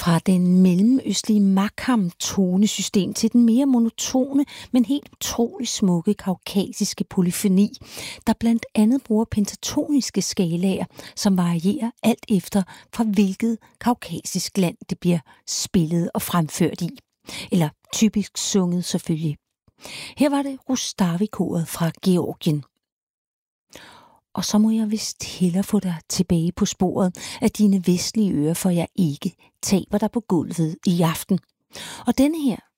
Fra den mellemøstlige Makam-tonesystem til den mere monotone, men helt utrolig smukke kaukasiske polyfoni, der blandt andet bruger pentatoniske skalaer, som varierer alt efter fra hvilket kaukasisk land det bliver spillet og fremført i. Eller typisk sunget selvfølgelig. Her var det Rustavi-koret fra Georgien. Og så må jeg vist hellere få dig tilbage på sporet af dine vestlige ører, for jeg ikke taber dig på gulvet i aften. Og denne her